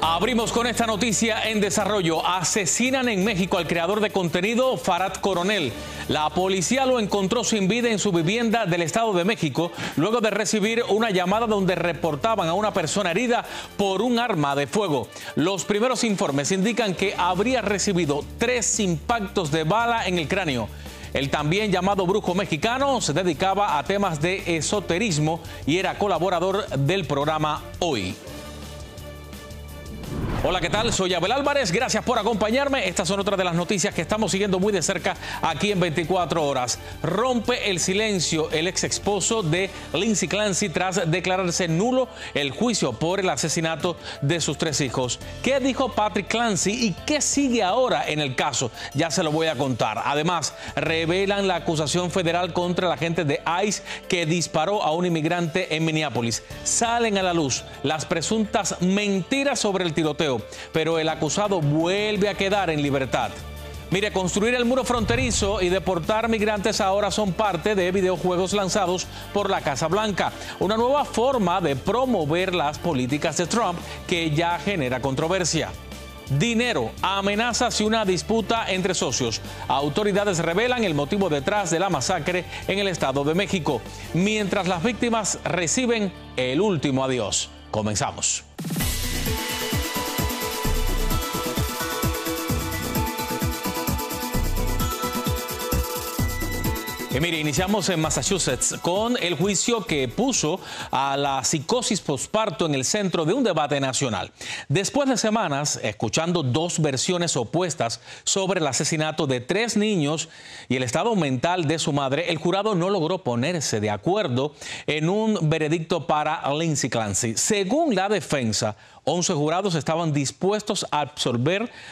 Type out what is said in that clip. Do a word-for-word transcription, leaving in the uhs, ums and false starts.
Abrimos con esta noticia en desarrollo. Asesinan en México al creador de contenido Farad Coronel. La policía lo encontró sin vida en su vivienda del Estado de México luego de recibir una llamada donde reportaban a una persona herida por un arma de fuego. Los primeros informes indican que habría recibido tres impactos de bala en el cráneo. El también llamado brujo mexicano se dedicaba a temas de esoterismo y era colaborador del programa Hoy. Hola, ¿qué tal? Soy Abel Álvarez, gracias por acompañarme. Estas son otras de las noticias que estamos siguiendo muy de cerca aquí en veinticuatro horas. Rompe el silencio el ex esposo de Lindsay Clancy tras declararse nulo el juicio por el asesinato de sus tres hijos. ¿Qué dijo Patrick Clancy y qué sigue ahora en el caso? Ya se lo voy a contar. Además, revelan la acusación federal contra el agente de ICE que disparó a un inmigrante en Minneapolis. Salen a la luz las presuntas mentiras sobre el tiroteo, pero el acusado vuelve a quedar en libertad. Mire, construir el muro fronterizo y deportar migrantes ahora son parte de videojuegos lanzados por la Casa Blanca, una nueva forma de promover las políticas de Trump que ya genera controversia. Dinero, amenazas y una disputa entre socios. Autoridades revelan el motivo detrás de la masacre en el Estado de México, mientras las víctimas reciben el último adiós. Comenzamos. Y mire, iniciamos en Massachusetts con el juicio que puso a la psicosis posparto en el centro de un debate nacional. Después de semanas escuchando dos versiones opuestas sobre el asesinato de tres niños y el estado mental de su madre, el jurado no logró ponerse de acuerdo en un veredicto para Lindsay Clancy. Según la defensa, once jurados estaban dispuestos a absolver